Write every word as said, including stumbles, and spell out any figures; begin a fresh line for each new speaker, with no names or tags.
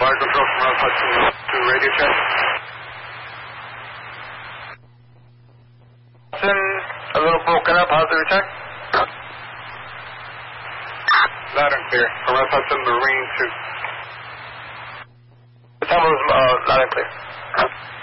Fire control from West Hudson to radio check.
Hudson, a little broken up. How's the return?
Loud and clear. From West Hudson Marine to...
The time was uh, loud and clear.